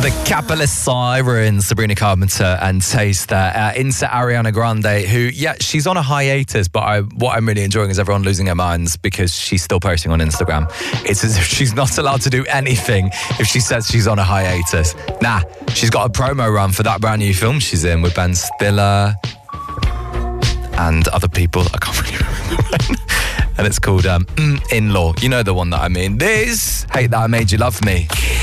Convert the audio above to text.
For the Capitalist Sirens, Sabrina Carpenter and Taste there. Into Ariana Grande, who, yeah, she's on a hiatus, but what I'm really enjoying is everyone losing their minds because she's still posting on Instagram. It's as if she's not allowed to do anything if she says she's on a hiatus. Nah, she's got a promo run for that brand new film she's in with Ben Stiller and other people. I can't really remember. And it's called In-Law. You know the one that I mean. This, Hate That I Made You Love Me.